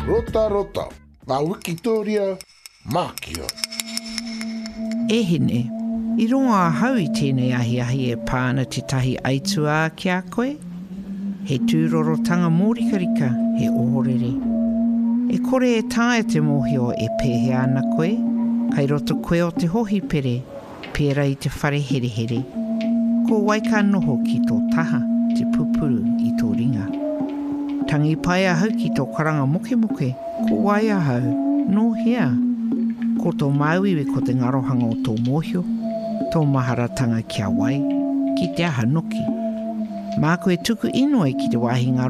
Rota rota, ngā Wikitoria mākia. E hene, I ronga hau I tēnei ahi e pāna te tahi aitua ki a koe. He tūrorotanga mōrikarika, he ohorere. E kore e tāia te mōhio e pēhe ana koe, kai roto koe o te hohi pere, pēra I te whare here here. Ko waika noho ki tō taha, te pupuru I tō ringa. Tangi pai a hau ki tō karanga moke moke, ko wai a hau, no hea. Ko tō mauiwe ko te ngarohanga o tō mōhio, tō maharatanga kia wai, ki te aha noki. Mā koe tuku inoi ki te wāhi ngaro